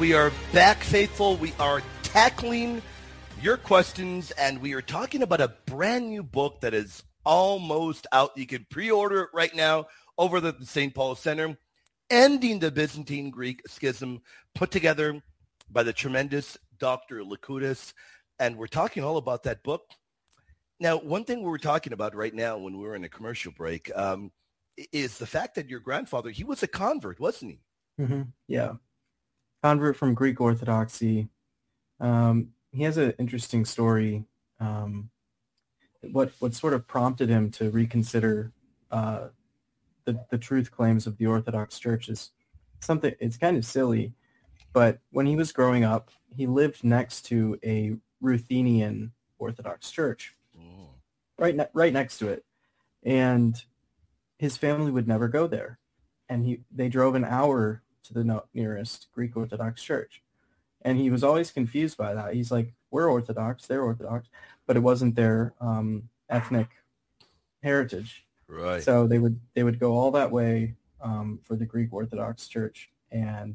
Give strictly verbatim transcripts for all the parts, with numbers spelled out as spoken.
we are back, faithful. We are tackling your questions, and we are talking about a brand new book that is almost out. You can pre-order it right now over at the Saint Paul Center, Ending the Byzantine Greek Schism, put together by the tremendous Doctor Lykoudis. And we're talking all about that book. Now, one thing we were talking about right now when we were in a commercial break um, is the fact that your grandfather, he was a convert, wasn't he? Mm-hmm. Yeah. Convert from Greek Orthodoxy. Um, he has an interesting story. Um, what what sort of prompted him to reconsider uh, the the truth claims of the Orthodox Church is something. It's kind of silly, but when he was growing up, he lived next to a Ruthenian Orthodox Church, mm. right ne- right next to it, and his family would never go there, and he they drove an hour to the no- nearest Greek Orthodox Church. And he was always confused by that. He's like, we're Orthodox, they're Orthodox, but it wasn't their um, ethnic heritage. Right. So they would they would go all that way um, for the Greek Orthodox Church, and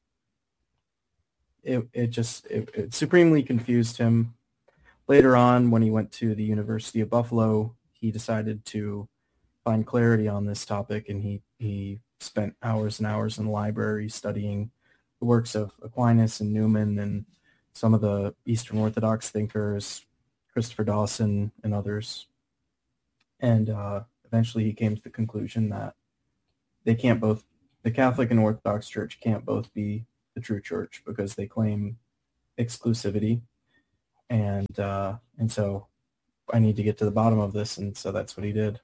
it it just it, it supremely confused him. Later on, when he went to the University of Buffalo, he decided to find clarity on this topic, and he he spent hours and hours in the library studying the works of Aquinas and Newman and some of the Eastern Orthodox thinkers, Christopher Dawson and others. And uh, eventually he came to the conclusion that they can't both, the Catholic and Orthodox Church can't both be the true church because they claim exclusivity. And uh, and so I need to get to the bottom of this. And so that's what he did.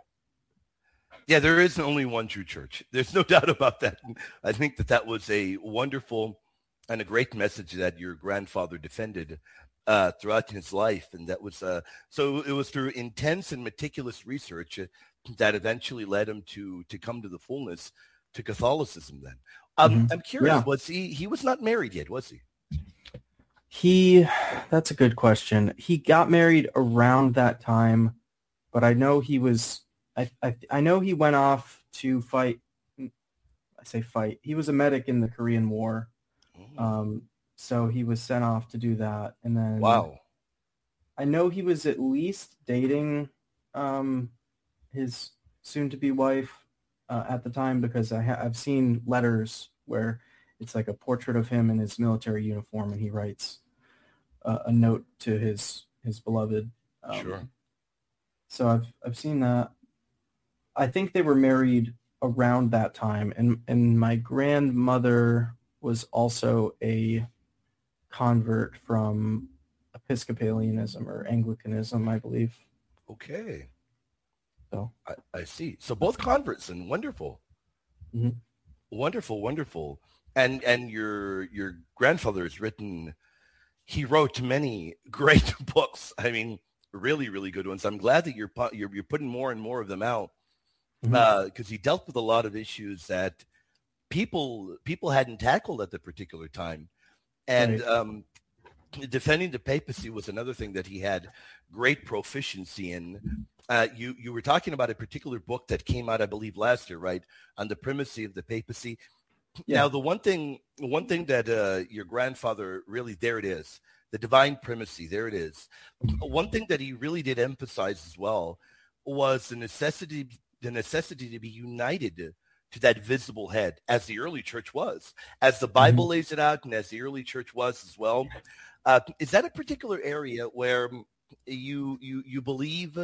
Yeah, there is only one true church. There's no doubt about that. I think that that was a wonderful and a great message that your grandfather defended uh, throughout his life. And that was, uh, so it was through intense and meticulous research uh, that eventually led him to, to come to the fullness to Catholicism then. Um, mm-hmm. I'm curious, yeah. was he, he was not married yet, was he? He, that's a good question. He got married around that time, but I know he was, I, I I know he went off to fight. I say fight. He was a medic in the Korean War, um, so he was sent off to do that. And then, wow, I know he was at least dating um, his soon-to-be wife uh, at the time because I ha- I've seen letters where it's like a portrait of him in his military uniform, and he writes uh, a note to his his beloved. Um, sure. So I've I've seen that. I think they were married around that time, and, and my grandmother was also a convert from Episcopalianism or Anglicanism, I believe. Okay. So I, I see. So both converts, and wonderful. Mm-hmm. Wonderful, wonderful. And and your your grandfather has written, he wrote many great books. I mean, really, really good ones. I'm glad that you're you're, you're putting more and more of them out. Because mm-hmm. uh, he dealt with a lot of issues that people people hadn't tackled at the particular time, and right. um, defending the papacy was another thing that he had great proficiency in. Uh, you you were talking about a particular book that came out, I believe, last year, right, on the primacy of the papacy. Yeah. Now, the one thing one thing that uh, your grandfather really, there it is, the divine primacy, there it is. One thing that he really did emphasize as well was the necessity. the necessity to be united to that visible head, as the early church was, as the Bible mm-hmm. lays it out, and as the early church was as well. Uh, is that a particular area where you you you believe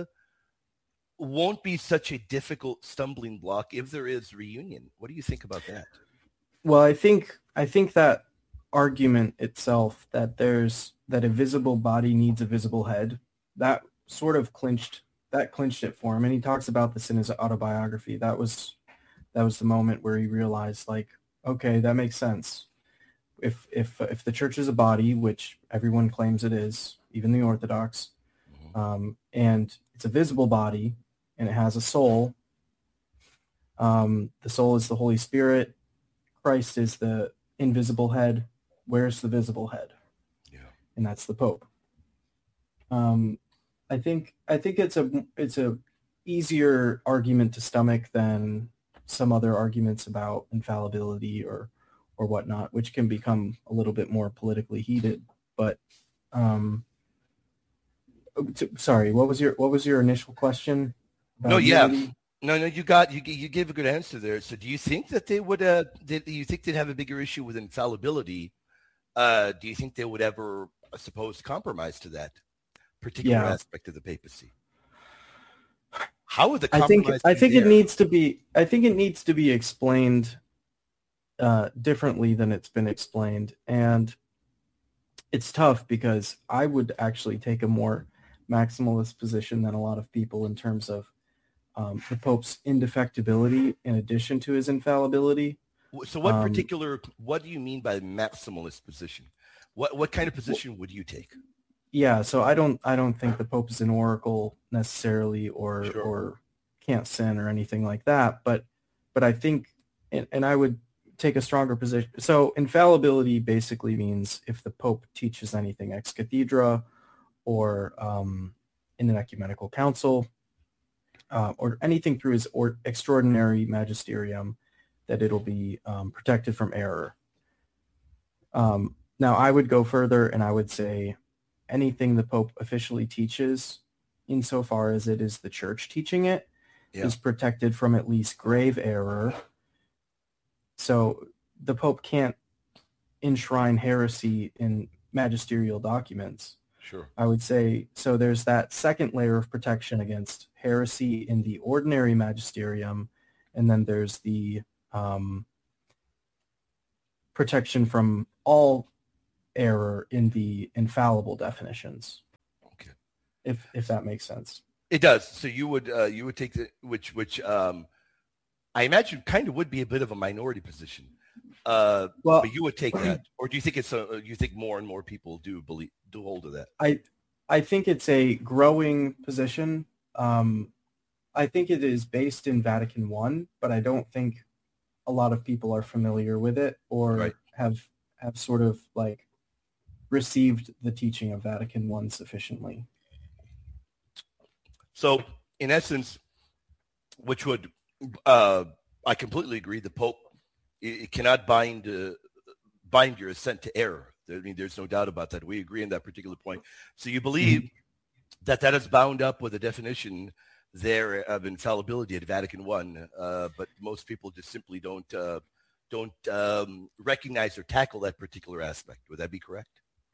won't be such a difficult stumbling block if there is reunion? What do you think about that? Well, I think I think that argument itself, that there's that a visible body needs a visible head, that sort of clinched that clinched it for him. And he talks about this in his autobiography. That was that was the moment where he realized, like, okay, that makes sense. If if if the church is a body, which everyone claims it is, even the Orthodox, mm-hmm. um, and it's a visible body and it has a soul. Um, the soul is the Holy Spirit. Christ is the invisible head. Where's the visible head? Yeah, and that's the Pope. Um, I think I think it's a it's a easier argument to stomach than some other arguments about infallibility or or whatnot, which can become a little bit more politically heated. But um, t- sorry, what was your what was your initial question about No, yeah. unity? No, no, you got you. You gave a good answer there. So, do you think that they would? Uh, did you think they'd have a bigger issue with infallibility? Uh, do you think they would ever, I suppose, compromise to that particular Yeah. aspect of the papacy? How would the I think compromise I be think it there? needs to be I think it needs to be explained uh, differently than it's been explained, and it's tough because I would actually take a more maximalist position than a lot of people in terms of um, the Pope's indefectibility in addition to his infallibility. So, what Um, particular? What do you mean by maximalist position? What what kind of position would you take? Yeah, so I don't I don't think the Pope is an oracle necessarily, or Sure. or can't sin or anything like that. But but I think, and, and I would take a stronger position. So infallibility basically means if the Pope teaches anything ex cathedra, or um, in an ecumenical council, uh, or anything through his or extraordinary magisterium, that it'll be um, protected from error. Um, now I would go further and I would say anything the Pope officially teaches, insofar as it is the Church teaching it, Yeah. is protected from at least grave error. So the Pope can't enshrine heresy in magisterial documents. Sure. I would say, so there's that second layer of protection against heresy in the ordinary magisterium, and then there's the um, protection from all error in the infallible definitions. Okay. If if that makes sense. It does. So you would uh, you would take the which which um, I imagine kind of would be a bit of a minority position. Uh, Well, but you would take that, or do you think it's a, you think more and more people do believe do hold to that? I I think it's a growing position. Um, I think it is based in Vatican One, but I don't think a lot of people are familiar with it, or Right. have have sort of like received the teaching of Vatican One sufficiently. So, in essence, which would uh, I completely agree. The Pope it, it cannot bind uh, bind your assent to error. I mean, there's no doubt about that. We agree on that particular point. So you believe mm-hmm. that that is bound up with a definition there of infallibility at Vatican One, uh, but most people just simply don't uh, don't um, recognize or tackle that particular aspect. Would that be correct?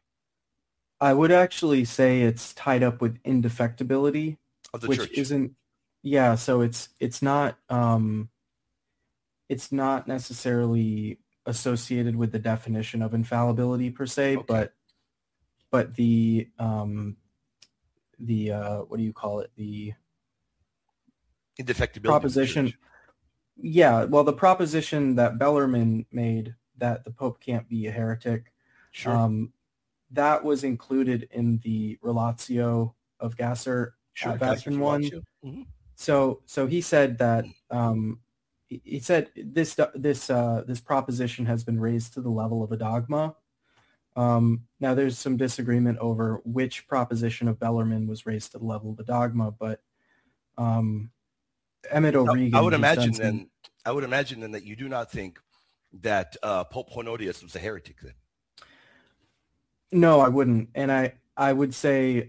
I would actually say it's tied up with indefectibility, of the which church. isn't. Yeah, so it's it's not um, it's not necessarily associated with the definition of infallibility per se, Okay. but but the um, the uh, what do you call it? The Indefectibility proposition. of the church. Yeah, well, the proposition that Bellarmine made that the Pope can't be a heretic, Sure. um, that was included in the Relatio of Gasser Sure. at Vatican One. Mm-hmm. So, so he said that um, he, he said this this uh, this proposition has been raised to the level of a dogma. Um, now, there's some disagreement over which proposition of Bellarmine was raised to the level of a dogma, but um, Emmett O'Regan. I would imagine some, then. I would imagine then that you do not think that uh, Pope Honorius was a heretic then. No, I wouldn't, and I I would say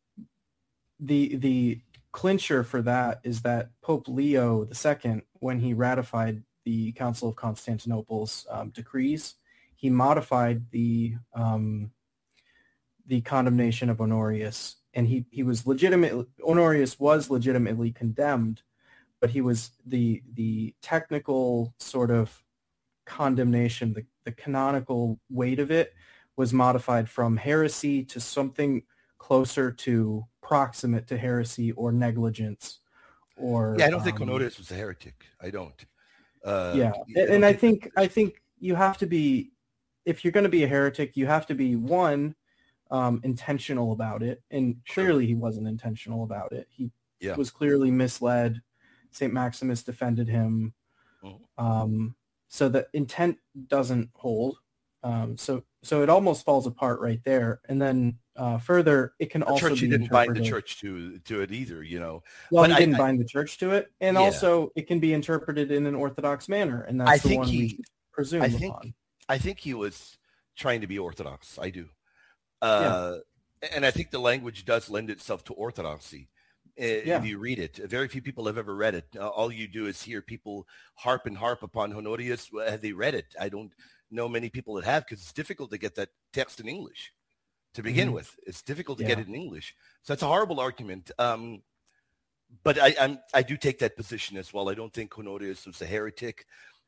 the the clincher for that is that Pope Leo the Second, when he ratified the Council of Constantinople's um, decrees, he modified the um, the condemnation of Honorius, and he he was legitimately Honorius was legitimately condemned, but he was the the technical sort of condemnation, the, the canonical weight of it was modified from heresy to something closer to proximate to heresy or negligence. Or yeah, I don't um, think um, Honorius was a heretic. I don't. Uh, yeah, I and, and I think I think you have to be, if you're going to be a heretic, you have to be one um, intentional about it, and Sure. clearly he wasn't intentional about it. He yeah. was clearly misled. Saint Maximus defended him. Mm-hmm. Um, so the intent doesn't hold. Um, so so it almost falls apart right there. And then uh, further, it can the also church, be he didn't bind the interpreted- church to to it either, you know. Well, but he I, didn't I, bind the church to it, and yeah. also it can be interpreted in an orthodox manner, and that's I the think one he, we should presume I think, upon. I think he was trying to be Orthodox. I do. Uh, yeah. And I think the language does lend itself to orthodoxy. Yeah. If you read it, very few people have ever read it. Uh, all you do is hear people harp and harp upon Honorius. Have they read it? I don't know many people that have, because it's difficult to get that text in English to begin mm-hmm. with. It's difficult to yeah. get it in English. So that's a horrible argument. Um, but I, I'm, I do take that position as well. I don't think Honorius was a heretic.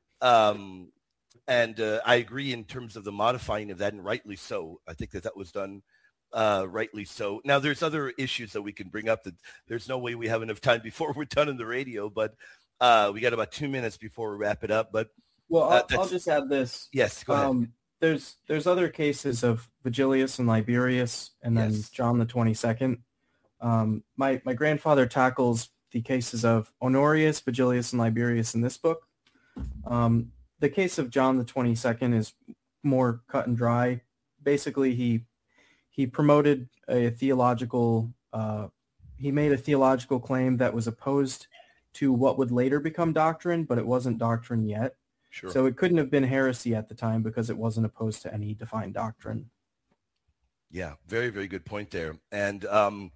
Um, and uh, I agree in terms of the modifying of that, and rightly so. I think that that was done Uh, rightly so. Now, there's other issues that we can bring up that there's no way we have enough time before we're done on the radio, but uh, we got about two minutes before we wrap it up. But well, I'll, uh, I'll just add this. Yes, go ahead. Um, there's there's other cases of Vigilius and Liberius, and then yes. John the twenty-second. Um, my my grandfather tackles the cases of Honorius, Vigilius, and Liberius in this book. Um, the case of John the twenty-second is more cut and dry. Basically, he He promoted a theological, uh, he made a theological claim that was opposed to what would later become doctrine, but it wasn't doctrine yet. Sure. So it couldn't have been heresy at the time because it wasn't opposed to any defined doctrine. Yeah, very, very good point there. And um,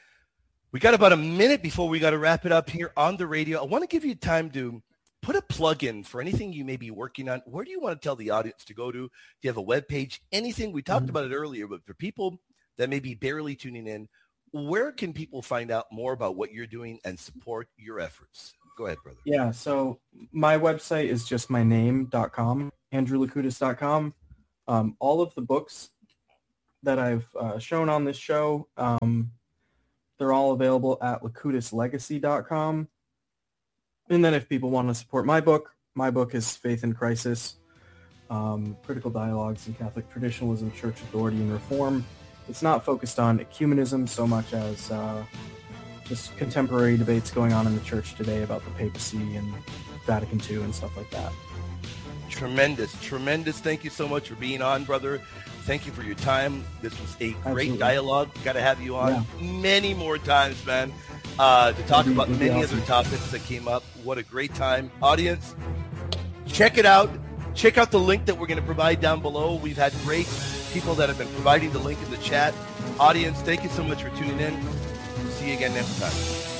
we got about a minute before we got to wrap it up here on the radio. I want to give you time to put a plug in for anything you may be working on. Where do you want to tell the audience to go to? Do you have a web page? Anything? We talked mm-hmm. about it earlier, but for people that may be barely tuning in, where can people find out more about what you're doing and support your efforts? Go ahead, brother. Yeah, so my website is just my name dot com, andrew locutus dot com. Um, all of the books that I've uh, shown on this show, um, they're all available at locutus legacy dot com. And then if people want to support my book, my book is Faith in Crisis, um, Critical Dialogues in Catholic Traditionalism, Church Authority, and Reform. It's not focused on ecumenism so much as uh, just contemporary debates going on in the church today about the papacy and Vatican Two and stuff like that. Tremendous, tremendous. Thank you so much for being on, brother. Thank you for your time. This was a great Absolutely. dialogue. Got to have you on yeah. many more times, man. Uh, to talk about many awesome. other topics that came up. What a great time. Audience, check it out. Check out the link that we're going to provide down below. We've had great people that have been providing the link in the chat. Audience, thank you so much for tuning in. See you again next time.